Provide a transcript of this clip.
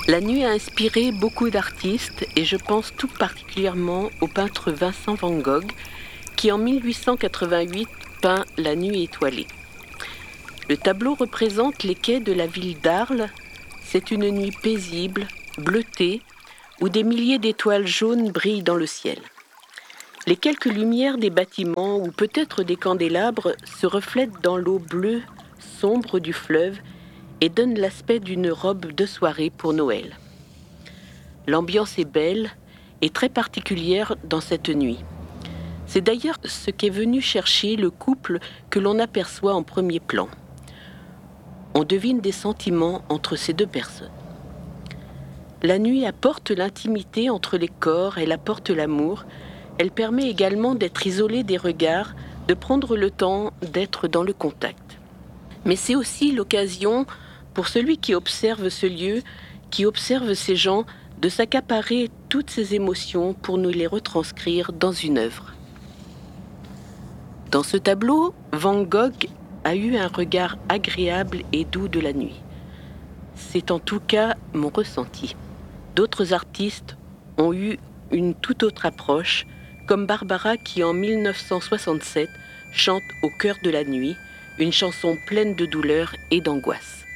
La nuit a inspiré beaucoup d'artistes et je pense tout particulièrement au peintre Vincent van Gogh qui en 1888 peint La nuit étoilée. Le tableau représente les quais de la ville d'Arles. C'est une nuit paisible, bleutée, où des milliers d'étoiles jaunes brillent dans le ciel. Les quelques lumières des bâtiments ou peut-être des candélabres se reflètent dans l'eau bleue sombre du fleuve et donnent l'aspect d'une robe de soirée pour Noël. L'ambiance est belle et très particulière dans cette nuit. C'est d'ailleurs ce qu'est venu chercher le couple que l'on aperçoit en premier plan. On devine des sentiments entre ces deux personnes. La nuit apporte l'intimité entre les corps, elle apporte l'amour. Elle permet également d'être isolé des regards, de prendre le temps d'être dans le contact. Mais c'est aussi l'occasion pour celui qui observe ce lieu, qui observe ces gens, de s'accaparer toutes ces émotions pour nous les retranscrire dans une œuvre. Dans ce tableau, Van Gogh a eu un regard agréable et doux de la nuit. C'est en tout cas mon ressenti. D'autres artistes ont eu une toute autre approche, comme Barbara qui en 1967 chante Au cœur de la nuit, une chanson pleine de douleur et d'angoisse.